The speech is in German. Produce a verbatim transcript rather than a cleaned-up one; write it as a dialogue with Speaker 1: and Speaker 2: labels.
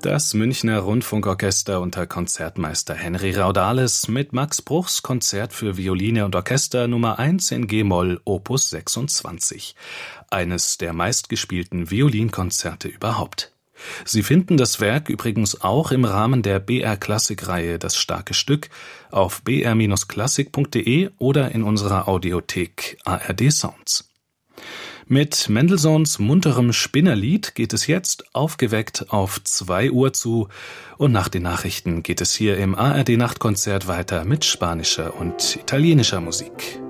Speaker 1: Das Münchner Rundfunkorchester unter Konzertmeister Henry Raudales mit Max Bruchs Konzert für Violine und Orchester Nummer eins in G-Moll, Opus sechsundzwanzig. Eines der meistgespielten Violinkonzerte überhaupt. Sie finden das Werk übrigens auch im Rahmen der B R-Klassik-Reihe Das starke Stück auf b r klassik punkt d e oder in unserer Audiothek A R D Sounds. Mit Mendelssohns munterem Spinnerlied geht es jetzt aufgeweckt auf zwei Uhr zu und nach den Nachrichten geht es hier im A R D Nachtkonzert weiter mit spanischer und italienischer Musik.